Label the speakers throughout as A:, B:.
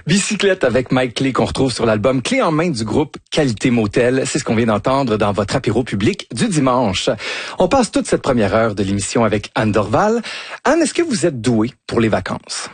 A: Bicyclette avec Mike Clé qu'on retrouve sur l'album Clé en main du groupe Qualité Motel. C'est ce qu'on vient d'entendre dans votre apéro public du dimanche. On passe toute cette première heure de l'émission avec Anne Dorval. Anne, est-ce que vous êtes douée pour les vacances?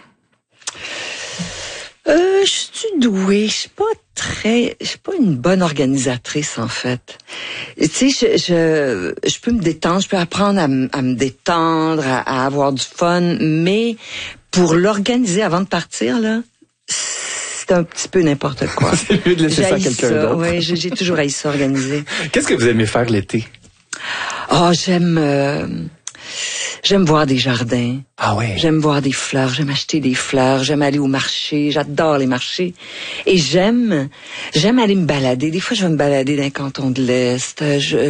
B: Je suis douée. Je suis pas une bonne organisatrice, en fait. Tu sais, je peux me détendre, je peux apprendre à me détendre, à avoir du fun, mais pour l'organiser avant de partir, là, c'est un petit peu n'importe quoi.
A: C'est mieux de laisser ça à quelqu'un d'autre.
B: Oui, j'ai toujours haï ça organiser.
A: Qu'est-ce que vous aimez faire l'été?
B: Oh, j'aime voir des jardins.
A: Ah ouais.
B: J'aime voir des fleurs, j'aime acheter des fleurs, j'aime aller au marché, j'adore les marchés. Et j'aime aller me balader. Des fois, je vais me balader dans les cantons de l'Est.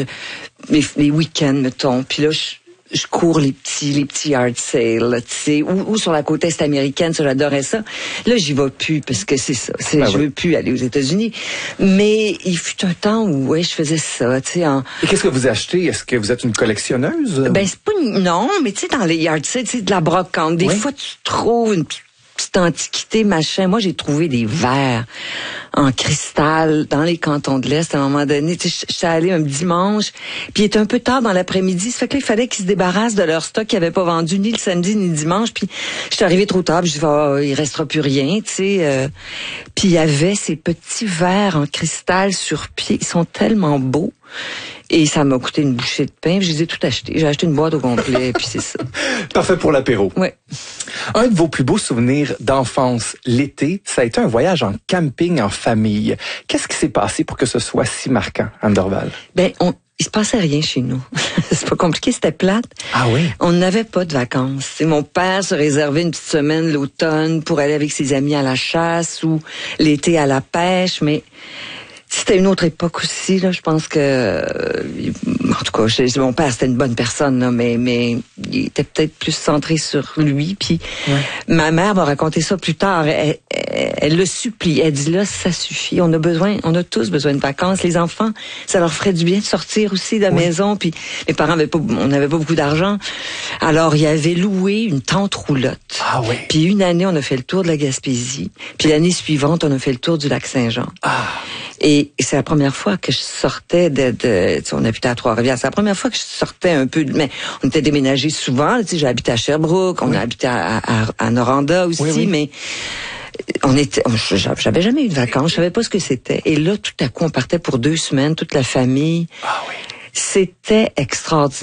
B: Les week-ends, mettons. Puis là, je cours les petits yard sales, tu sais, ou sur la côte est américaine, ça, j'adorais ça. Là, j'y vais plus parce que c'est ça. Je veux plus aller aux États-Unis. Mais il fut un temps où, ouais, je faisais ça, tu sais.
A: Et qu'est-ce que vous achetez? Est-ce que vous êtes une collectionneuse?
B: Ben, c'est pas non, mais tu sais, dans les yard sales, tu sais, de la brocante. Des fois, tu trouves une petite antiquité, machin. Moi, j'ai trouvé des verres en cristal dans les cantons de l'Est à un moment donné. Tu sais, j'étais allée un dimanche, puis il était un peu tard dans l'après-midi. Ça fait que là, il fallait qu'ils se débarrassent de leur stock qu'ils n'avaient pas vendu ni le samedi ni le dimanche. Puis j'étais arrivée trop tard, puis je dis, il restera plus rien, tu sais. Puis il y avait ces petits verres en cristal sur pied. Ils sont tellement beaux. Et ça m'a coûté une bouchée de pain. Je les ai tout achetés. J'ai acheté une boîte au complet, puis c'est ça.
A: Parfait pour l'apéro.
B: Ouais.
A: Un de vos plus beaux souvenirs d'enfance, l'été, ça a été un voyage en camping en famille. Qu'est-ce qui s'est passé pour que ce soit si marquant, Anne Dorval?
B: Ben, il se passait rien chez nous. C'est pas compliqué, c'était plate.
A: Ah oui?
B: On n'avait pas de vacances. Et mon père se réservait une petite semaine l'automne pour aller avec ses amis à la chasse ou l'été à la pêche, mais c'était une autre époque aussi, là. Je pense que, en tout cas, mon père, c'était une bonne personne, là, mais il était peut-être plus centré sur lui. Puis ma mère m'a raconté ça plus tard. Elle le supplie. Elle dit là, ça suffit. On a tous besoin de vacances. Les enfants, ça leur ferait du bien de sortir aussi de la maison. Puis mes parents on n'avait pas beaucoup d'argent. Alors, il y avait loué une tente roulotte.
A: Ah oui.
B: Puis une année, on a fait le tour de la Gaspésie. Puis l'année suivante, on a fait le tour du lac Saint-Jean.
A: Ah.
B: Et c'est la première fois que je sortais on habitait à Trois-Rivières. C'est la première fois que je sortais un peu mais on était déménagés souvent. Tu sais, j'ai habité à Sherbrooke, on a habité à Noranda aussi, mais j'avais jamais eu de vacances, je savais pas ce que c'était. Et là, tout à coup, on partait pour 2 semaines, toute la famille.
A: Ah oui.
B: C'était extraordinaire.